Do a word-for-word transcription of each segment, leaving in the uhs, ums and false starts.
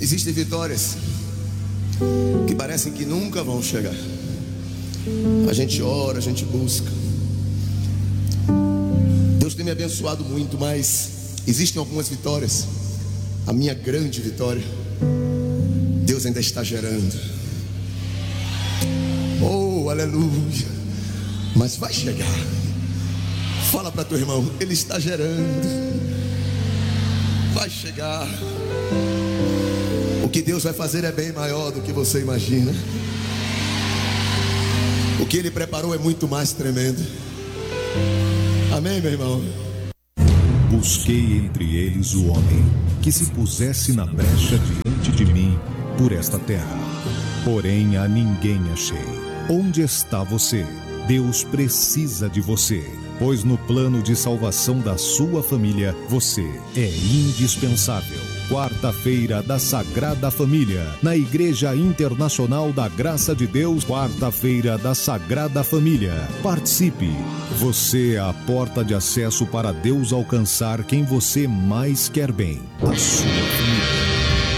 Existem vitórias que parecem que nunca vão chegar. A gente ora, a gente busca. Deus tem me abençoado muito, mas existem algumas vitórias. A minha grande vitória, Deus ainda está gerando. Oh, aleluia. Mas vai chegar. Fala para teu irmão, Ele está gerando. Vai chegar. O que Deus vai fazer é bem maior do que você imagina. O que Ele preparou é muito mais tremendo. Amém, meu irmão? Busquei entre eles o homem que se pusesse na brecha diante de mim por esta terra. Porém a ninguém achei. Onde está você? Deus precisa de você, pois no plano de salvação da sua família, você é indispensável. Quarta-feira da Sagrada Família, na Igreja Internacional da Graça de Deus, quarta-feira da Sagrada Família. Participe! Você é a porta de acesso para Deus alcançar quem você mais quer bem, a sua família.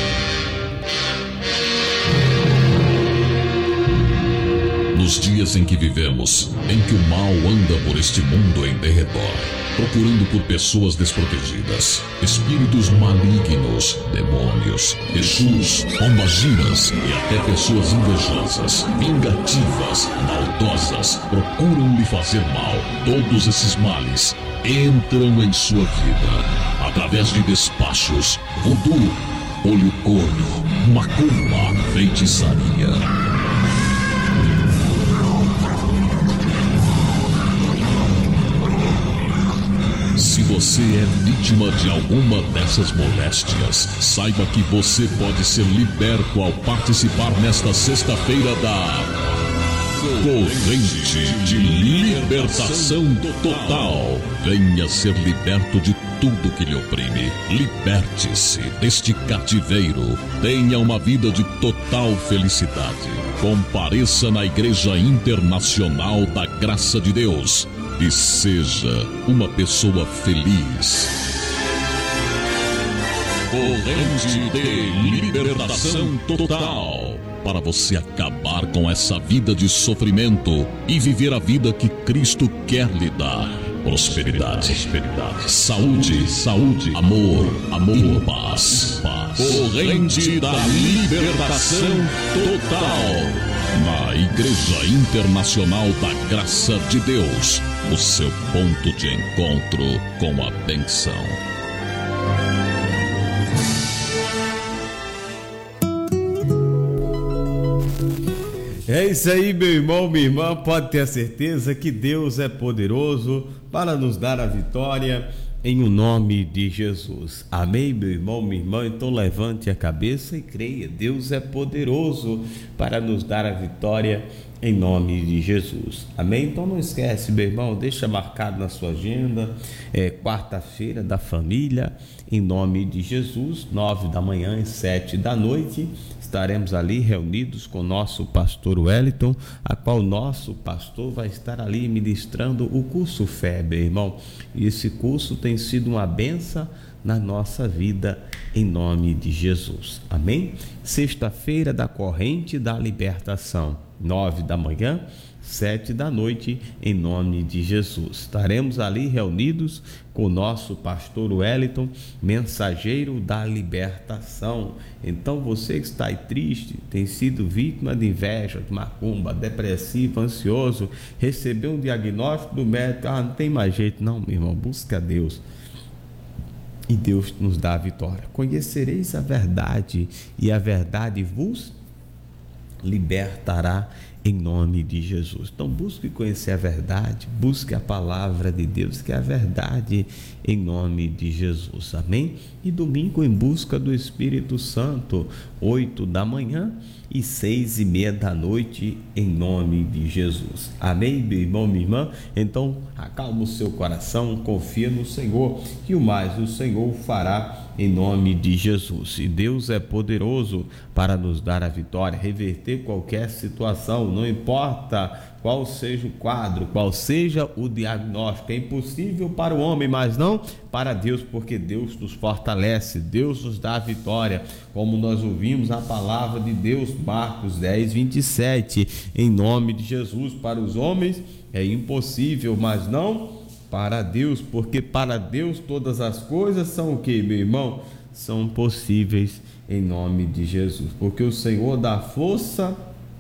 Nos dias em que vivemos, em que o mal anda por este mundo em derredor, procurando por pessoas desprotegidas, espíritos malignos, demônios, exus, pombagiras e até pessoas invejosas, vingativas, maldosas, procuram lhe fazer mal. Todos esses males entram em sua vida através de despachos, voodoo, olho corno, macumba, feitiçaria. Se você é vítima de alguma dessas moléstias, saiba que você pode ser liberto ao participar nesta sexta-feira da Corrente de Libertação Total. Venha ser liberto de tudo que lhe oprime. Liberte-se deste cativeiro. Tenha uma vida de total felicidade. Compareça na Igreja Internacional da Graça de Deus e seja uma pessoa feliz. Corrente de Libertação Total, para você acabar com essa vida de sofrimento e viver a vida que Cristo quer lhe dar. Prosperidade, prosperidade, saúde, saúde, amor, amor e paz, paz. Corrente da Libertação Total, na Igreja Internacional da Graça de Deus, o seu ponto de encontro com a bênção. É isso aí, meu irmão, minha irmã, pode ter a certeza que Deus é poderoso para nos dar a vitória em o nome de Jesus. Amém, meu irmão, minha irmã? Então levante a cabeça e creia, Deus é poderoso para nos dar a vitória em nome de Jesus. Amém? Então não esquece, meu irmão, deixa marcado na sua agenda, é quarta-feira da família, em nome de Jesus, nove da manhã e sete da noite. Estaremos ali reunidos com o nosso pastor Wellington, a qual nosso pastor vai estar ali ministrando o curso Fé, meu irmão. E esse curso tem sido uma bênção na nossa vida, em nome de Jesus. Amém? Sexta-feira da Corrente da Libertação, nove da manhã, sete da noite, em nome de Jesus. Estaremos ali reunidos com o nosso pastor Wellington, mensageiro da libertação. Então você que está aí triste, tem sido vítima de inveja, de macumba, depressivo, ansioso, recebeu um diagnóstico do médico, ah, não tem mais jeito não, meu irmão, busca a Deus e Deus nos dá a vitória. Conhecereis a verdade e a verdade vos libertará, em nome de Jesus. Então busque conhecer a verdade, busque a palavra de Deus, que é a verdade, em nome de Jesus. Amém? E domingo em busca do Espírito Santo, oito da manhã e seis e meia da noite, em nome de Jesus. Amém, meu irmão, minha irmã? Então acalma o seu coração, confia no Senhor, que o mais o Senhor fará em nome de Jesus. E Deus é poderoso para nos dar a vitória, reverter qualquer situação, não importa qual seja o quadro, qual seja o diagnóstico. É impossível para o homem, mas não para Deus, porque Deus nos fortalece, Deus nos dá a vitória, como nós ouvimos a palavra de Deus, Marcos dez, vinte e sete, em nome de Jesus. Para os homens é impossível, mas não para Deus, porque para Deus todas as coisas são o que, meu irmão? São possíveis em nome de Jesus, porque o Senhor dá força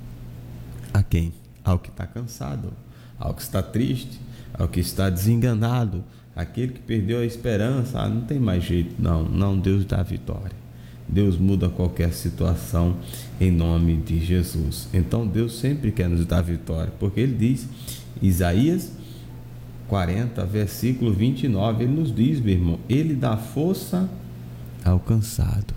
a quem? Ao que está cansado, ao que está triste, ao que está desenganado, aquele que perdeu a esperança. Ah, não tem mais jeito, não, não, Deus dá vitória, Deus muda qualquer situação em nome de Jesus. Então Deus sempre quer nos dar vitória, porque Ele diz, Isaías quarenta, versículo vinte e nove, Ele nos diz, meu irmão, Ele dá força ao cansado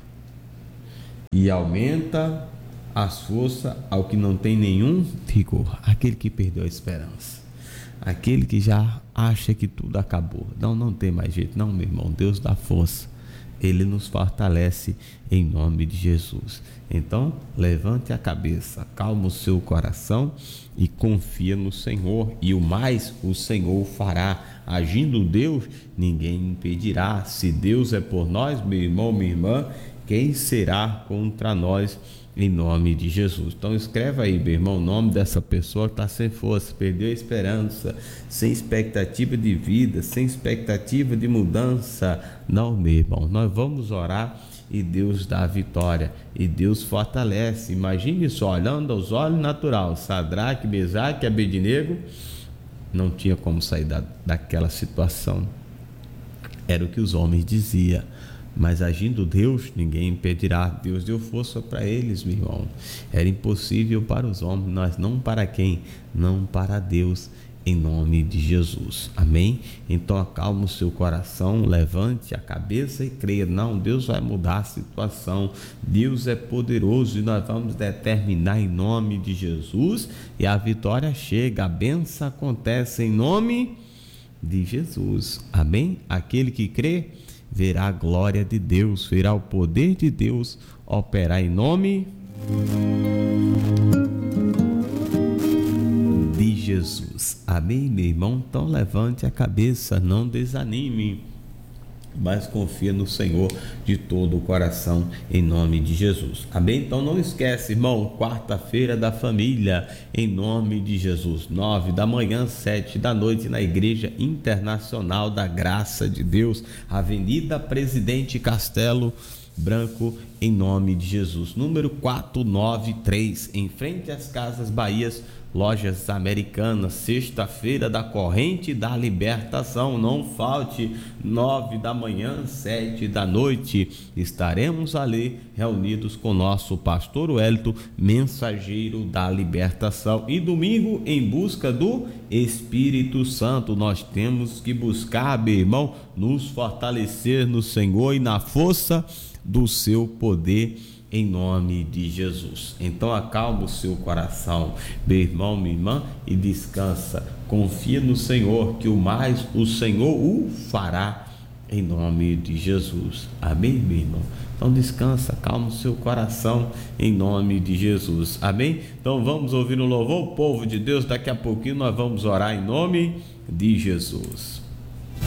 e aumenta as forças ao que não tem nenhum vigor, aquele que perdeu a esperança, aquele que já acha que tudo acabou. Não, não tem mais jeito, não, meu irmão. Deus dá força, Ele nos fortalece em nome de Jesus. Então, levante a cabeça, calma o seu coração e confia no Senhor, e o mais o Senhor fará. Agindo Deus, ninguém impedirá. Se Deus é por nós, meu irmão, minha irmã, quem será contra nós? Em nome de Jesus. Então escreva aí, meu irmão, o nome dessa pessoa que está sem força, perdeu a esperança, sem expectativa de vida, sem expectativa de mudança. Não, meu irmão, nós vamos orar e Deus dá a vitória, e Deus fortalece. Imagine só, olhando aos olhos naturais, Sadraque, Mesaque e Abednego não tinha como sair da, daquela situação. Era o que os homens diziam. Mas agindo Deus, ninguém impedirá. Deus deu força para eles, meu irmão. Era impossível para os homens, mas não para quem? Não para Deus, em nome de Jesus. Amém? Então acalma o seu coração, levante a cabeça e creia. Não, Deus vai mudar a situação. Deus é poderoso e nós vamos determinar em nome de Jesus, e a vitória chega, a bênção acontece em nome de Jesus. Amém? Aquele que crê verá a glória de Deus, verá o poder de Deus operar em nome de Jesus. Amém, meu irmão? Então levante a cabeça, não desanime, mas confia no Senhor de todo o coração, em nome de Jesus. Amém? Então não esquece, irmão, quarta-feira da família, em nome de Jesus, nove da manhã, sete da noite, na Igreja Internacional da Graça de Deus, Avenida Presidente Castelo Branco, em nome de Jesus, número quatrocentos e noventa e três, em frente às Casas Bahias, Lojas Americanas, sexta-feira da Corrente da Libertação. Não falte, nove da manhã, sete da noite, estaremos ali reunidos com nosso pastor Wellington, mensageiro da libertação. E domingo, em busca do Espírito Santo, nós temos que buscar, meu irmão, nos fortalecer no Senhor e na força do seu poder, em nome de Jesus. Então acalma o seu coração, meu irmão, minha irmã, e descansa. Confia no Senhor, que o mais o Senhor o fará, em nome de Jesus. Amém, meu irmão? Então descansa, calma o seu coração, em nome de Jesus. Amém? Então vamos ouvir no louvor, o povo de Deus. Daqui a pouquinho nós vamos orar em nome de Jesus.